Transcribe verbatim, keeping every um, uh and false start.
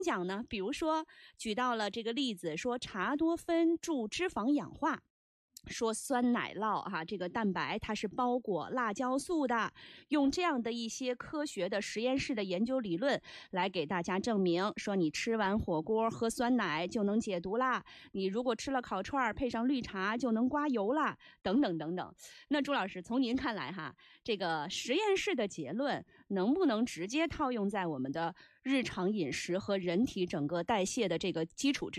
讲呢？比如说举到了这个例子，说茶多酚助脂肪氧化。说酸奶酪哈、啊，这个蛋白它是包裹辣椒素的，用这样的一些科学的实验室的研究理论来给大家证明，说你吃完火锅喝酸奶就能解毒啦，你如果吃了烤串配上绿茶就能刮油啦，等等等等。那朱老师，从您看来哈，这个实验室的结论能不能直接套用在我们的日常饮食和人体整个代谢的这个基础之